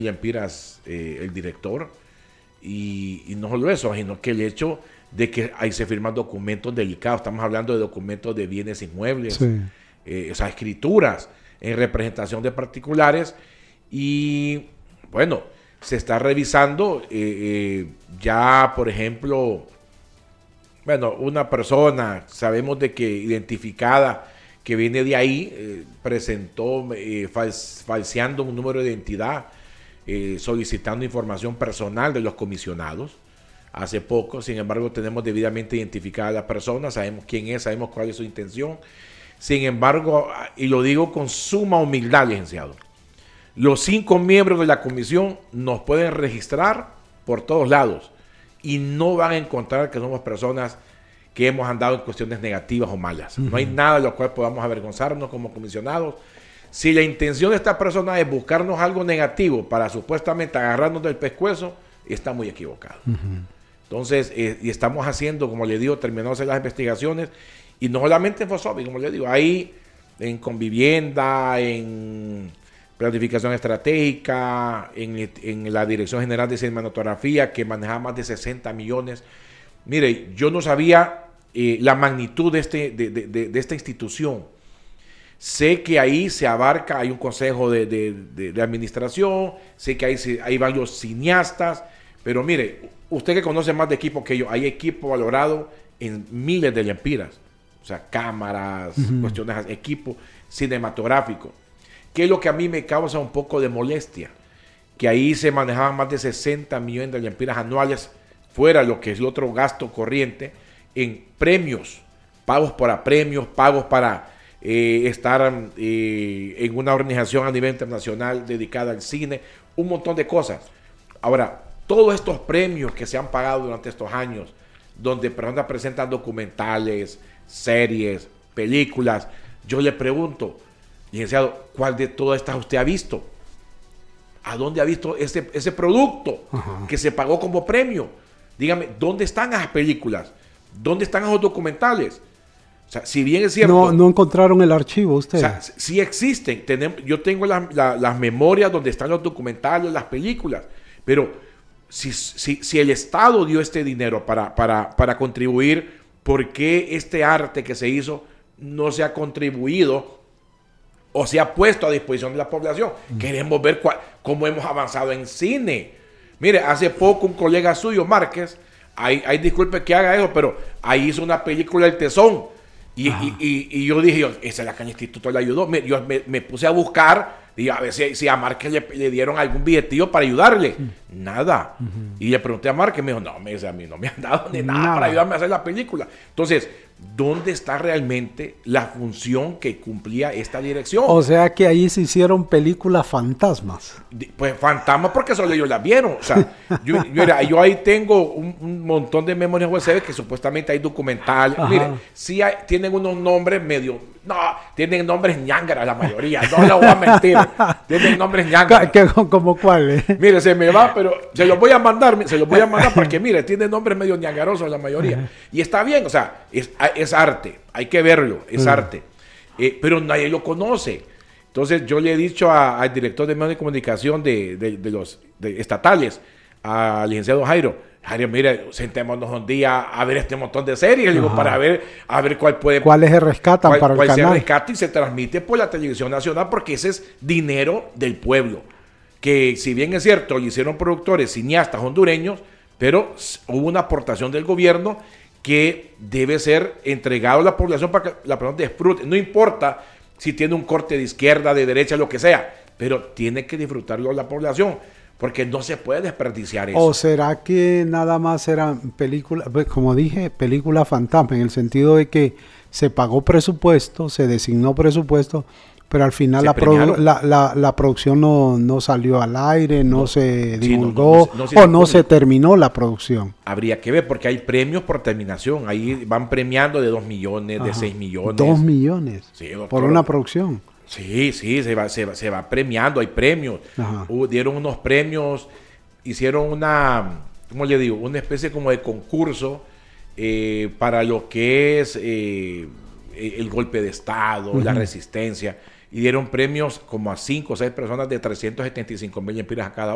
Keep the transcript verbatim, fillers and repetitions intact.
Lempiras, eh, el director, y, y no solo eso, sino que el hecho de que ahí se firman documentos delicados, estamos hablando de documentos de bienes inmuebles, sí. eh, o sea, escrituras en representación de particulares, y bueno, se está revisando eh, eh, ya, por ejemplo, bueno, una persona, sabemos de que identificada, que viene de ahí, eh, presentó eh, fal falseando un número de identidad, eh, solicitando información personal de los comisionados hace poco. Sin embargo, tenemos debidamente identificada a la persona, sabemos quién es, sabemos cuál es su intención. Sin embargo, y lo digo con suma humildad, licenciado, los cinco miembros de la comisión nos pueden registrar por todos lados y no van a encontrar que somos personas que hemos andado en cuestiones negativas o malas. Uh-huh. No hay nada de lo cual podamos avergonzarnos como comisionados. Si la intención de esta persona es buscarnos algo negativo para supuestamente agarrarnos del pescuezo, está muy equivocado. Uh-huh. Entonces, eh, y estamos haciendo, como le digo, terminamos las investigaciones, y no solamente en Fosobi, como le digo, ahí en Convivienda, en Planificación Estratégica, en, en la Dirección General de Cinematografía, que manejaba más de sesenta millones. Mire, yo no sabía eh, la magnitud de, este, de, de, de, de esta institución. Sé que ahí se abarca, hay un consejo de, de, de, de administración, sé que hay, hay varios cineastas, pero mire, usted que conoce más de equipo que yo, hay equipo valorado en miles de lempiras, o sea, cámaras, uh-huh. cuestiones, equipo cinematográfico. ¿Qué es lo que a mí me causa un poco de molestia? Que ahí se manejaban más de sesenta millones de lempiras anuales, fuera lo que es el otro gasto corriente, en premios, pagos para premios, pagos para eh, estar eh, en una organización a nivel internacional dedicada al cine, un montón de cosas. Ahora, todos estos premios que se han pagado durante estos años, donde personas presentan documentales, series, películas, yo le pregunto, licenciado, ¿cuál de todas estas usted ha visto? ¿A dónde ha visto ese, ese producto uh-huh. que se pagó como premio? Dígame, ¿dónde están esas películas? ¿Dónde están esos documentales? O sea, si bien es cierto... No, no encontraron el archivo ustedes. O sea, sí existen. Tenemos, yo tengo la, la, las memorias donde están los documentales, las películas. Pero si, si, si el Estado dio este dinero para, para, para contribuir, ¿por qué este arte que se hizo no se ha contribuido o se ha puesto a disposición de la población? Mm. Queremos ver cuál, cómo hemos avanzado en cine. Mire, hace poco un colega suyo, Márquez, hay, hay disculpe que haga eso, pero ahí hizo una película El Tesón. Y, y, y, y yo dije, yo, esa es la que el instituto le ayudó. Me, yo me, me puse a buscar, y a ver si, si a Márquez le, le dieron algún billetillo para ayudarle. Mm. Nada. Uh-huh. Y le pregunté a Márquez, me dijo, no, me dice, a mí no me han dado ni nada, nada para ayudarme a hacer la película. Entonces, ¿dónde está realmente la función que cumplía esta dirección? O sea que ahí se hicieron películas fantasmas. Pues fantasmas porque solo ellos las vieron. O sea, yo, yo, era, yo ahí tengo un, un montón de memorias U S B que supuestamente hay documentales. Ajá. Mire, sí hay, tienen unos nombres medio... No, tienen nombres ñángaras la mayoría. No lo voy a mentir. Tienen nombres ñángaras. ¿Cómo cuáles? Mire, se me va, pero se los voy a mandar. Se los voy a mandar porque, mire, tienen nombres medio ñangarosos la mayoría. Ajá. Y está bien, o sea, es, es arte. Hay que verlo, es Ajá. arte. Eh, pero nadie lo conoce. Entonces, yo le he dicho a, al director de medios de comunicación de, de, de los de estatales, al licenciado Jairo, Jairo, mire, sentémonos un día a ver este montón de series, digo, para ver, a ver cuál puede... ¿Cuáles se rescatan cuál, para el cuál canal? Cuál se rescata y se transmite por la televisión nacional, porque ese es dinero del pueblo. Que si bien es cierto, lo hicieron productores, cineastas hondureños, pero hubo una aportación del gobierno que debe ser entregado a la población para que la población disfrute. No importa si tiene un corte de izquierda, de derecha, lo que sea, pero tiene que disfrutarlo la población. Porque no se puede desperdiciar eso. ¿O será que nada más eran películas, pues como dije, películas fantasma, en el sentido de que se pagó presupuesto, se designó presupuesto, pero al final la, produ la, la, la producción no, no salió al aire, no, no se divulgó, sí, no, no, no, no se o no se terminó la producción? Habría que ver, porque hay premios por terminación. Ahí van premiando de dos millones, Ajá. de seis millones. ¿Dos millones? Sí, doctor, por una producción. Sí, sí, se va, se va, se va premiando, hay premios. Uh, dieron unos premios, hicieron una, ¿cómo le digo? Una especie como de concurso eh, para lo que es eh, el golpe de Estado, uh-huh. la resistencia, y dieron premios como a cinco o seis personas de trescientos setenta y cinco mil lempiras a cada